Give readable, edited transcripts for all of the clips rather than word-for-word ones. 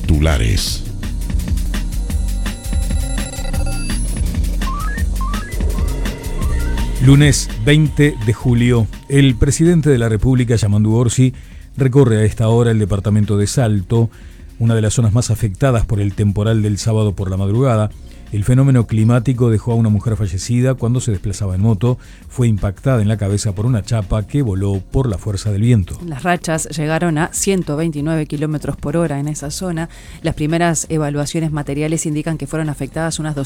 Titulares. Lunes 20 de julio, el presidente de la República, Yamandu Orsi, recorre a esta hora el departamento de Salto, una de las zonas más afectadas por el temporal del sábado por la madrugada. El fenómeno climático dejó a una mujer fallecida cuando se desplazaba en moto. Fue impactada en la cabeza por una chapa que voló por la fuerza del viento. Las rachas llegaron a 129 kilómetros por hora en esa zona. Las primeras evaluaciones materiales indican que fueron afectadas unas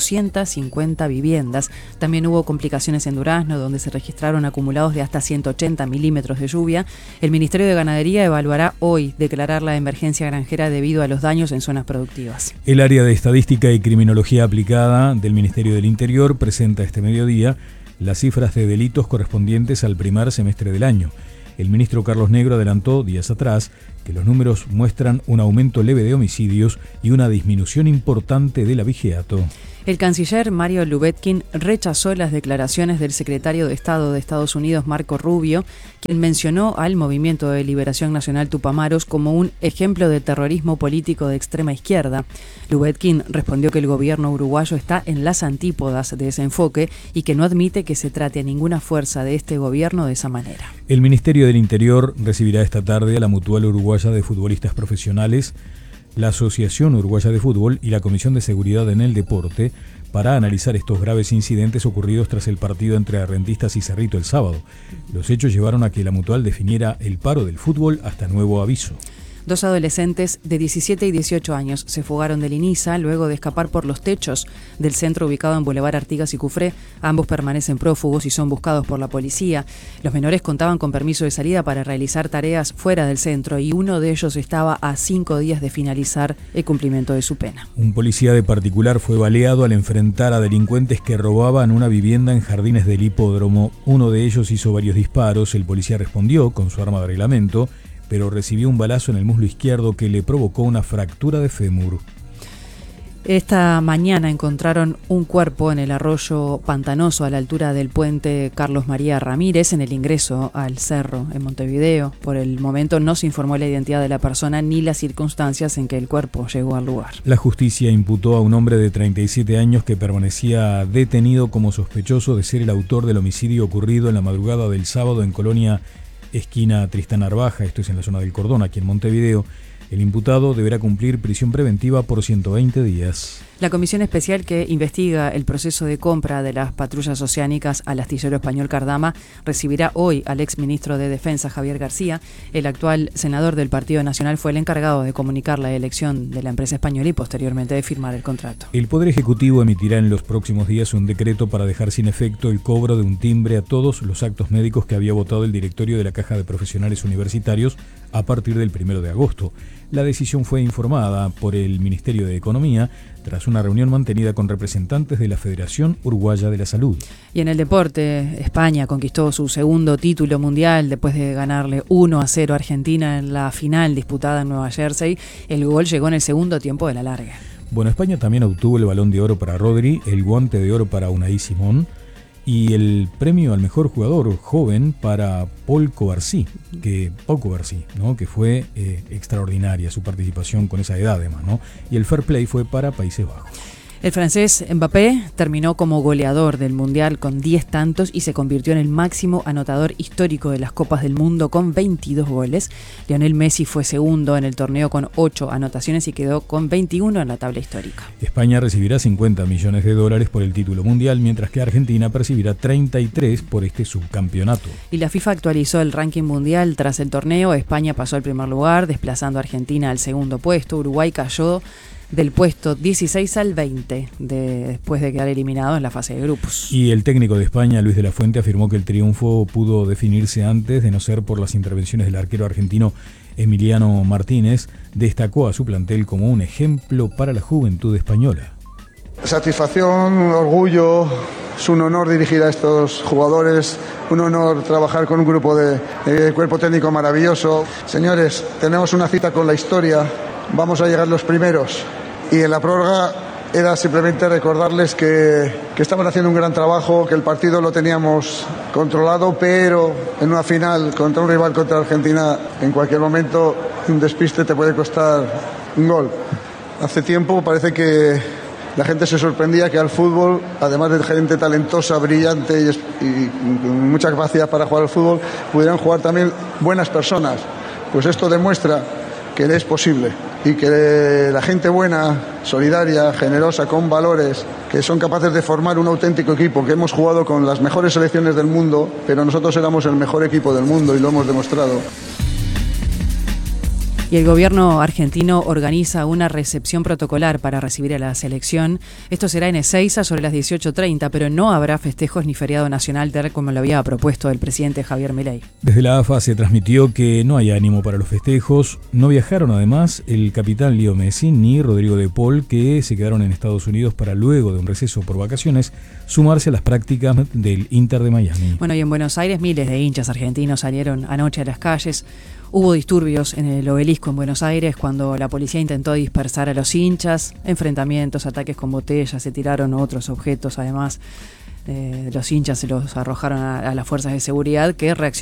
250 viviendas. También hubo complicaciones en Durazno, donde se registraron acumulados de hasta 180 milímetros de lluvia. El Ministerio de Ganadería evaluará hoy declarar la emergencia granjera debido a los daños en zonas productivas. El área de Estadística y Criminología Aplicada del Ministerio del Interior presenta este mediodía las cifras de delitos correspondientes al primer semestre del año. El ministro Carlos Negro adelantó días atrás que los números muestran un aumento leve de homicidios y una disminución importante del abigeato. El canciller Mario Lubetkin rechazó las declaraciones del secretario de Estado de Estados Unidos, Marco Rubio, quien mencionó al Movimiento de Liberación Nacional Tupamaros como un ejemplo de terrorismo político de extrema izquierda. Lubetkin respondió que el gobierno uruguayo está en las antípodas de ese enfoque y que no admite que se trate a ninguna fuerza de este gobierno de esa manera. El Ministerio del Interior recibirá esta tarde a la Mutual Uruguaya de Futbolistas Profesionales, la Asociación Uruguaya de Fútbol y la Comisión de Seguridad en el Deporte para analizar estos graves incidentes ocurridos tras el partido entre Rentistas y Cerrito el sábado. Los hechos llevaron a que la Mutual definiera el paro del fútbol hasta nuevo aviso. Dos adolescentes de 17 y 18 años se fugaron del INISA luego de escapar por los techos del centro ubicado en Boulevard Artigas y Cufré. Ambos permanecen prófugos y son buscados por la policía. Los menores contaban con permiso de salida para realizar tareas fuera del centro y uno de ellos estaba a 5 días de finalizar el cumplimiento de su pena. Un policía de particular fue baleado al enfrentar a delincuentes que robaban una vivienda en Jardines del Hipódromo. Uno de ellos hizo varios disparos. El policía respondió con su arma de reglamento, pero recibió un balazo en el muslo izquierdo que le provocó una fractura de fémur. Esta mañana encontraron un cuerpo en el arroyo pantanoso a la altura del puente Carlos María Ramírez en el ingreso al cerro en Montevideo. Por el momento no se informó la identidad de la persona ni las circunstancias en que el cuerpo llegó al lugar. La justicia imputó a un hombre de 37 años que permanecía detenido como sospechoso de ser el autor del homicidio ocurrido en la madrugada del sábado en Colonia esquina Tristán Arbaja, esto es en la zona del Cordón, aquí en Montevideo. El imputado deberá cumplir prisión preventiva por 120 días. La comisión especial que investiga el proceso de compra de las patrullas oceánicas al astillero español Cardama recibirá hoy al exministro de Defensa Javier García. El actual senador del Partido Nacional fue el encargado de comunicar la elección de la empresa española y posteriormente de firmar el contrato. El Poder Ejecutivo emitirá en los próximos días un decreto para dejar sin efecto el cobro de un timbre a todos los actos médicos que había votado el directorio de la Caja de Profesionales Universitarios a partir del 1 de agosto. La decisión fue informada por el Ministerio de Economía tras una reunión mantenida con representantes de la Federación Uruguaya de la Salud. Y en el deporte, España conquistó su segundo título mundial después de ganarle 1-0 a Argentina en la final disputada en Nueva Jersey. El gol llegó en el segundo tiempo de la larga. Bueno, España también obtuvo el Balón de Oro para Rodri, el Guante de Oro para Unai Simón y el premio al mejor jugador joven para Pau Cubarsí, que fue extraordinaria su participación con esa edad además, ¿no? Y el Fair Play fue para Países Bajos. El francés Mbappé terminó como goleador del Mundial con 10 tantos y se convirtió en el máximo anotador histórico de las Copas del Mundo con 22 goles. Lionel Messi fue segundo en el torneo con 8 anotaciones y quedó con 21 en la tabla histórica. España recibirá $50 millones por el título mundial, mientras que Argentina percibirá 33 por este subcampeonato. Y la FIFA actualizó el ranking mundial tras el torneo. España pasó al primer lugar, desplazando a Argentina al segundo puesto. Uruguay cayó del puesto 16 al 20 después de quedar eliminado en la fase de grupos. Y el técnico de España, Luis de la Fuente, afirmó que el triunfo pudo definirse antes de no ser por las intervenciones del arquero argentino Emiliano Martínez. Destacó a su plantel como un ejemplo para la juventud española. Satisfacción, orgullo, es un honor dirigir a estos jugadores, un honor trabajar con un grupo de cuerpo técnico maravilloso. Señores, tenemos una cita con la historia, vamos a llegar los primeros. Y en la prórroga era simplemente recordarles que estaban haciendo un gran trabajo, que el partido lo teníamos controlado, pero en una final contra un rival, contra Argentina, en cualquier momento un despiste te puede costar un gol. Hace tiempo parece que la gente se sorprendía que al fútbol, además de gente talentosa, brillante y con mucha capacidad para jugar al fútbol, pudieran jugar también buenas personas. Pues esto demuestra que es posible y que la gente buena, solidaria, generosa, con valores, que son capaces de formar un auténtico equipo, que hemos jugado con las mejores selecciones del mundo, pero nosotros éramos el mejor equipo del mundo y lo hemos demostrado. Y el gobierno argentino organiza una recepción protocolar para recibir a la selección. Esto será en Ezeiza sobre las 18:30, pero no habrá festejos ni feriado nacional tal como lo había propuesto el presidente Javier Milei. Desde la AFA se transmitió que no hay ánimo para los festejos. No viajaron además el capitán Leo Messi ni Rodrigo de Paul, que se quedaron en Estados Unidos para luego de un receso por vacaciones sumarse a las prácticas del Inter de Miami. Bueno, y en Buenos Aires miles de hinchas argentinos salieron anoche a las calles. Hubo disturbios en el Obelisco en Buenos Aires cuando la policía intentó dispersar a los hinchas, enfrentamientos, ataques con botellas, se tiraron otros objetos además. Los hinchas se los arrojaron a las fuerzas de seguridad que reaccionaron.